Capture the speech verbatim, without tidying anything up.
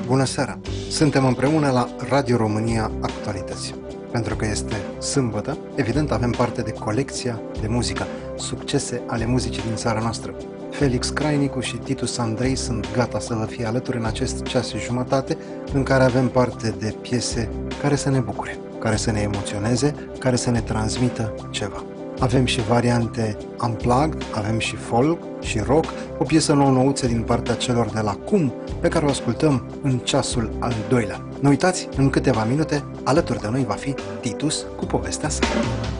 Bună seara! Suntem împreună la Radio România Actualități. Pentru că este sâmbătă, evident avem parte de colecția de muzică, succese ale muzicii din țara noastră. Felix Crainicu și Titus Andrei sunt gata să vă fie alături în acest ceas și jumătate în care avem parte de piese care să ne bucure, care să ne emoționeze, care să ne transmită ceva. Avem și variante unplugged, avem și folk și rock, o piesă nouă-nouță din partea celor de la Cum, pe care o ascultăm în ceasul al doilea. Nu uitați, în câteva minute, alături de noi va fi Titus cu povestea sa.